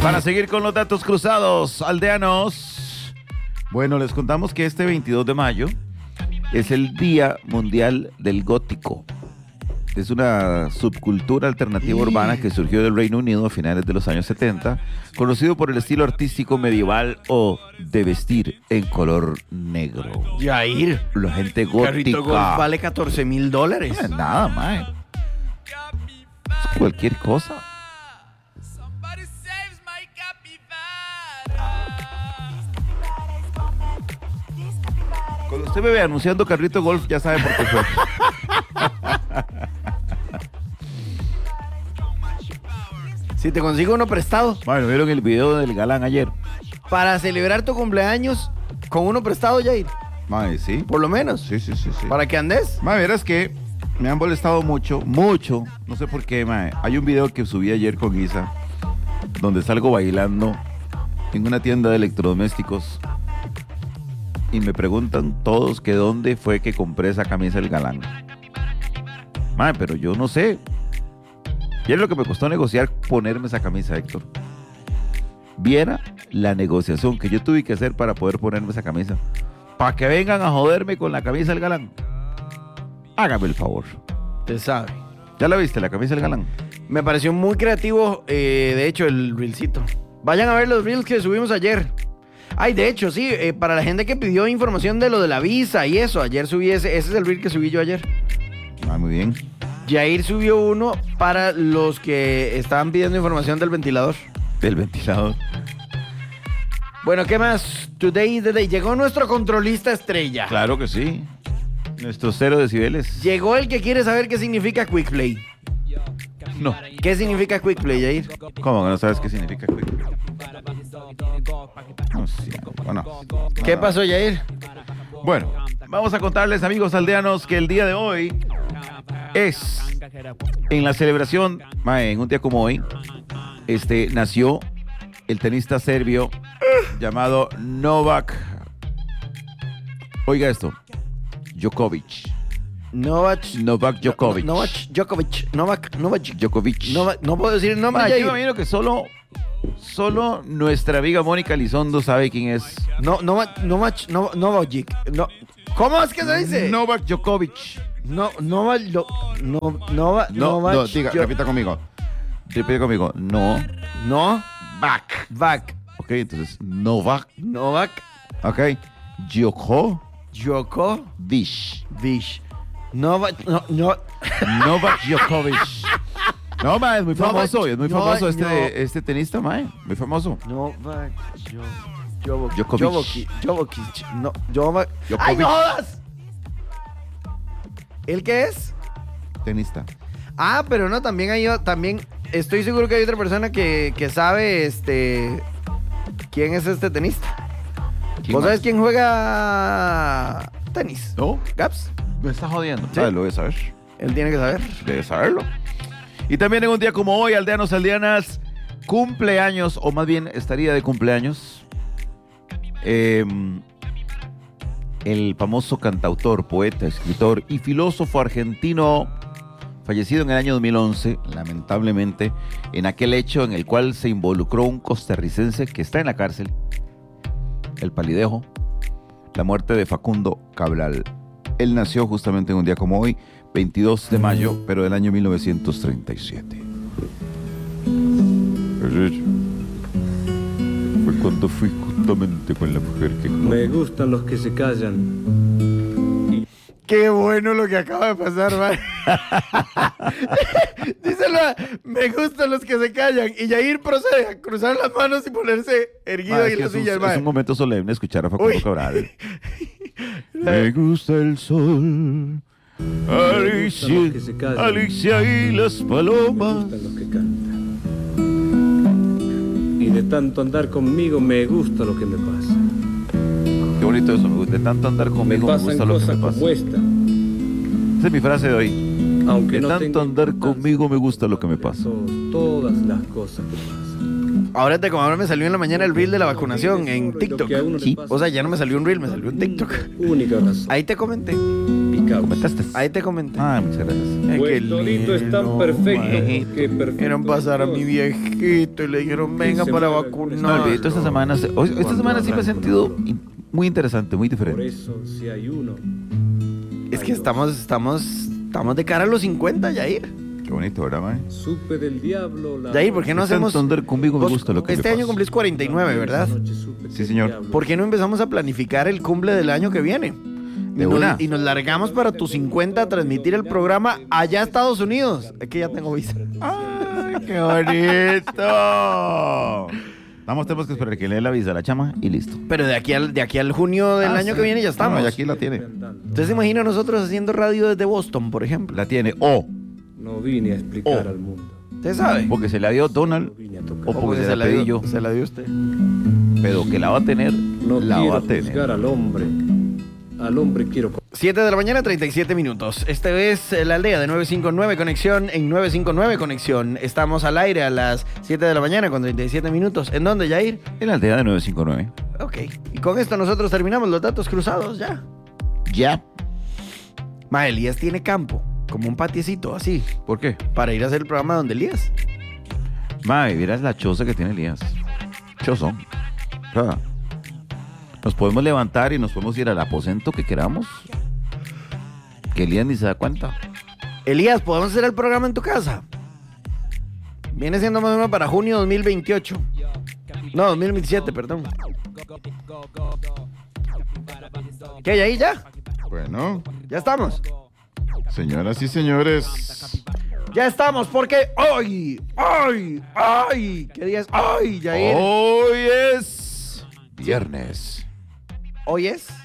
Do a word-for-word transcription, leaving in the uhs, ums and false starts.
Para seguir con los datos cruzados, aldeanos. Bueno, les contamos que este veintidós de mayo es el Día Mundial del Gótico. Es una subcultura alternativa urbana que surgió del Reino Unido a finales de los años setenta, conocido por el estilo artístico medieval o de vestir en color negro. Yair. La gente gótica. Carrito Golf vale catorce mil dólares. No es nada, mae. Es cualquier cosa. Cuando usted me ve anunciando Carrito Golf, ya sabe por qué fue. Si te consigo uno prestado. Bueno, ¿vieron el video del galán ayer? Para celebrar tu cumpleaños con uno prestado, Yair. Mae, sí. Por lo menos. Sí, sí, sí, sí. Para que andes. Mae, verás que me han molestado mucho, mucho. No sé por qué, mae. Hay un video que subí ayer con Isa, donde salgo bailando en una tienda de electrodomésticos. Y me preguntan todos que dónde fue que compré esa camisa del galán. Mae, pero yo no sé. Y es lo que me costó negociar ponerme esa camisa, Héctor. Viera la negociación que yo tuve que hacer para poder ponerme esa camisa. Para que vengan a joderme con la camisa del galán. Hágame el favor. Te sabe. ¿Ya la viste, la camisa del galán? Me pareció muy creativo, eh, de hecho, el reelcito. Vayan a ver los reels que subimos ayer. Ay, de hecho, sí, eh, para la gente que pidió información de lo de la visa y eso, ayer subí ese, ese es el reel que subí yo ayer. Ah, muy bien. Yair subió uno para los que estaban pidiendo información del ventilador. Del ventilador. Bueno, ¿qué más? Today is the day. Llegó nuestro controlista estrella. Claro que sí. Nuestros cero decibeles. Llegó el que quiere saber qué significa Quick Play. No. ¿Qué significa Quick Play, Yair? ¿Cómo que no sabes qué significa quick? No, sí, bueno. ¿Qué pasó, Yair? Bueno, vamos a contarles, amigos aldeanos, que el día de hoy es en la celebración, mae, en un día como hoy, este, nació el tenista serbio llamado Novak. Oiga esto, Djokovic. Novak. Novak Djokovic. Novak Djokovic. Novak, Novak Djokovic. Novak, no puedo decir el nombre. Mae, Yair. yo me imagino que solo, solo nuestra amiga Mónica Lizondo sabe quién es. No, Novak, Novak, Novak, Novak. No, ¿cómo es que se dice? Novak Djokovic. No, Novak, no, no, Novak, No, Novak. no, diga, Djo- repita conmigo. Repita conmigo. No. No, Back. Vac. Ok, entonces Novak. Novak, Ok. Djokovic. Djokovic. Novak, no, no. Novak Djokovic. No, ma, es muy Novak- famoso. Es muy Novak- famoso este, no. este tenista, ma. Muy famoso. Novak, Djo- Djokovic. Djokovic. Djokovic. Djokovic. No, Novak. Djokovic. ¡Ay, no jodas! ¿El qué es? Tenista. Ah, pero no, también hay, también estoy seguro que hay otra persona que, que sabe, este, quién es este tenista. ¿Quién ¿Vos más? sabes quién juega tenis? ¿No? Gaps. Me está jodiendo. Sí. Ah, lo debe saber. Él tiene que saber. Debe saberlo. Y también en un día como hoy, aldeanos, aldeanas, cumpleaños, o más bien estaría de cumpleaños, eh, el famoso cantautor, poeta, escritor y filósofo argentino, fallecido en el año dos mil once, lamentablemente, en aquel hecho en el cual se involucró un costarricense que está en la cárcel, el Palidejo, la muerte de Facundo Cabral. Él nació justamente en un día como hoy, veintidós de mayo, pero del año mil novecientos treinta y siete. Fue cuando fui justamente con la mujer que... Me gustan los que se callan. Qué bueno lo que acaba de pasar, man. Díselo, me gustan los que se callan. Y Yair procede a cruzar las manos y ponerse erguido Ma, ahí es en que la es, un, silla, es man. un momento solemne escuchar a Facundo Uy. Cabral. Me gusta el sol, Alicia, los que se callan. Alicia y las Me palomas. gustan los que cantan. Y de tanto andar conmigo me gusta lo que me pasa. Qué bonito eso, me gusta. De tanto andar Me conmigo me pasan gusta lo que cosas me pasa. como esta. Esa es mi frase de hoy. Aunque De no tanto tenga andar importancia, conmigo me gusta lo que me pasa. son todas las cosas que pasan. Ahora te como ahora me salió en la mañana el reel de la vacunación en Lo TikTok. que a uno le Sí. pasa O sea, ya no me salió un reel, me salió un TikTok. Única razón. Ahí te comenté. Picar causa. ¿Comentaste? Ahí te comenté. Ah, muchas gracias. Ay, Pues qué todito es tan lindo, perfecto mae. que perfecto. Quieren pasar a mi Dios. viejito y le dijeron, venga se para mueve. No, vacunar. olvidito, esta semana, se- hoy- esta semana sí me he sentido in- muy interesante, muy Por diferente. eso, si hay uno. Es hay que dos. estamos, estamos, estamos de cara a los cincuenta, Yair. Qué bonito, ¿verdad, mae? Supe del diablo la Yair, ¿por qué no Este hacemos...? Thunder conmigo me Vos- gusta lo que Este le año pasa. cumplís cuarenta y nueve, ¿verdad? Sí, señor. ¿Por qué no empezamos a planificar el cumple del año que viene? De y, nos, una. y nos largamos para tus cincuenta a transmitir el programa allá a Estados Unidos. Es que ya tengo visa. ¡Ay, qué bonito! Vamos, tenemos que esperar que le dé la visa a la chama y listo. Pero de aquí al, de aquí al junio del Ah, año sí. que viene ya estamos. No, y aquí la tiene. Entonces se imagina nosotros haciendo radio desde Boston, por ejemplo. La tiene o No vine a explicar Oh. al mundo. ¿Usted sabe? porque se la dio Donald No vine a tocar. o porque se, la dio, pedí yo. se la dio usted. Pero que la va a tener, No la quiero va a tener. juzgar al hombre. Al hombre quiero. co- siete de la mañana, treinta y siete minutos. Este es eh, la aldea de novecientos cincuenta y nueve Conexión en novecientos cincuenta y nueve Conexión. Estamos al aire a las siete de la mañana con treinta y siete minutos. ¿En dónde, Yair? En la aldea de novecientos cincuenta y nueve. Ok. Y con esto nosotros terminamos los datos cruzados ya. Ya. Ma, Elías tiene campo, como un patiecito así, ¿Por qué? para ir a hacer el programa donde Elías. Mae, vieras la choza que tiene Elías. Chozón. O sea, nos podemos levantar y nos podemos ir al aposento que queramos. Que Elías ni se da cuenta. Elías, ¿podemos hacer el programa en tu casa? Viene siendo más o menos para junio dos mil veintiocho. No, dos mil veintisiete, perdón. ¿Qué hay ahí ya? Bueno, Ya estamos. señoras y señores. Ya estamos, porque hoy, hoy, hoy, ¿qué día es? Hoy, Yair. Hoy es viernes. Hoy es